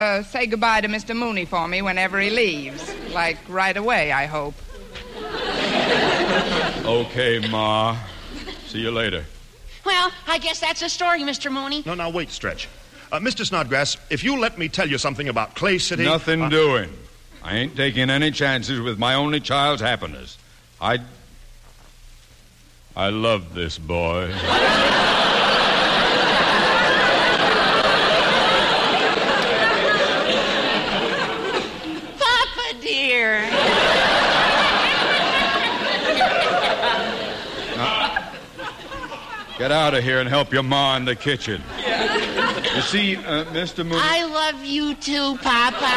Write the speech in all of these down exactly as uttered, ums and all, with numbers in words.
Uh, say goodbye to Mister Mooney for me whenever he leaves. Like, right away, I hope. Okay, Ma. See you later. Well, I guess that's a story, Mister Mooney. No, now, wait, Stretch. Uh, Mister Snodgrass, if you let me tell you something about Clay City... Nothing uh, doing. I ain't taking any chances with my only child's happiness. I... I love this boy. Papa, dear. Now, get out of here and help your ma in the kitchen. You see, uh, Mister Mooney... I love you too, Papa.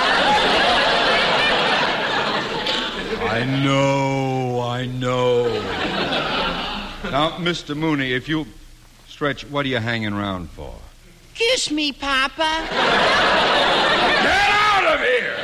I know, I know. Now, Mister Mooney, if you... Stretch, what are you hanging around for? Kiss me, Papa. Get out of here!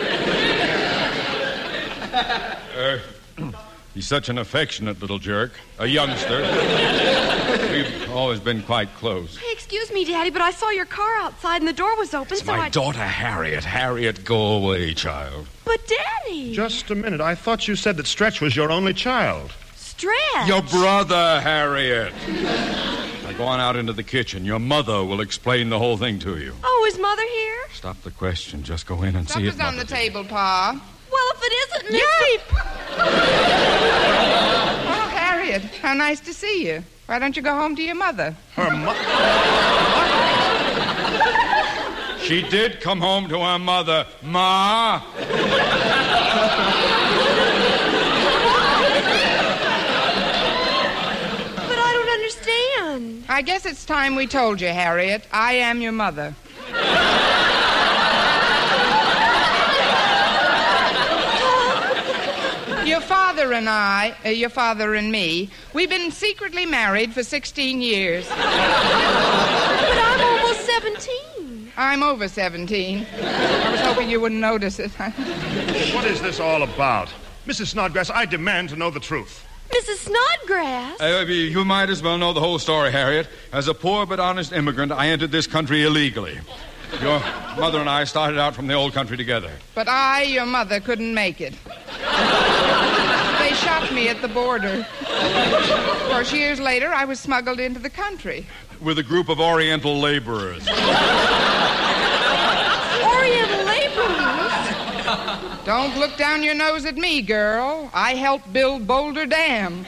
uh, he's such an affectionate little jerk. A youngster. We've always been quite close. Hey, excuse me, Daddy, but I saw your car outside and the door was open, It's so my I... daughter, Harriet. Harriet, go away, child. But, Daddy... Just a minute. I thought you said that Stretch was your only child. Stretch. Your brother, Harriet. Now go on out into the kitchen. Your mother will explain the whole thing to you. Oh, is Mother here? Stop the question. Just go in and see if Supper's on the Mother's table, Pa. Well, if it isn't Mister... Oh, Harriet, how nice to see you. Why don't you go home to your mother? Her mother... She did come home to her mother. Ma! I guess it's time we told you, Harriet. I am your mother. Your father and I, uh, your father and me, we've been secretly married for sixteen years. But I'm almost seventeen. I'm over seventeen. I was hoping you wouldn't notice it. What is this all about? Missus Snodgrass, I demand to know the truth. Missus Snodgrass? Uh, you might as well know the whole story, Harriet. As a poor but honest immigrant, I entered this country illegally. Your mother and I started out from the old country together. But I, your mother, couldn't make it. They shot me at the border. Of course, years later, I was smuggled into the country. With a group of Oriental laborers. Oriental laborers? Don't look down your nose at me, girl. I helped build Boulder Dam.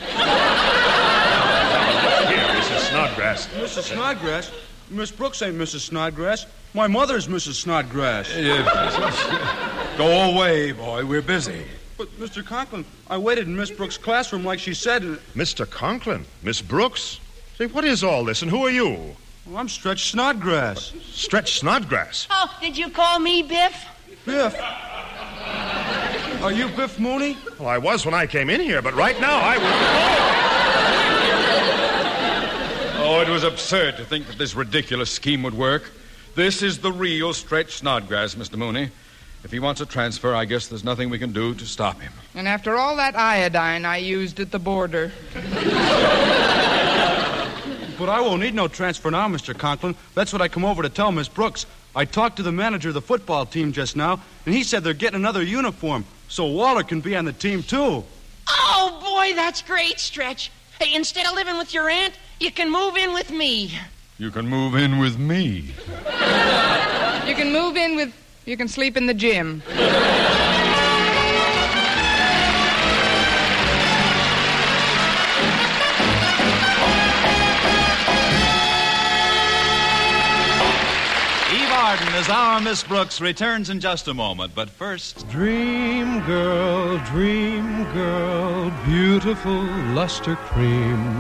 Here, Missus Snodgrass. Missus Snodgrass? Miss Brooks ain't Missus Snodgrass. My mother's Missus Snodgrass. Go away, boy. We're busy. But, Mister Conklin, I waited in Miss Brooks' classroom like she said. And... Mister Conklin? Miss Brooks? Say, what is all this, and who are you? Well, I'm Stretch Snodgrass. Stretch Snodgrass? Oh, did you call me Biff? Biff? Are you Biff Mooney? Well, I was when I came in here, but right now I would... Oh, it was absurd to think that this ridiculous scheme would work. This is the real Stretch Snodgrass, Mister Mooney. If he wants a transfer, I guess there's nothing we can do to stop him. And after all that iodine I used at the border. But I won't need no transfer now, Mister Conklin. That's what I come over to tell Miss Brooks. I talked to the manager of the football team just now, and he said they're getting another uniform, so Waller can be on the team, too. Oh, boy, that's great, Stretch. Hey, instead of living with your aunt, you can move in with me. You can move in with me. You can move in with... You can sleep in the gym. Eve Arden as our Miss Brooks returns in just a moment, but first... Dream girl, dream girl, beautiful luster cream.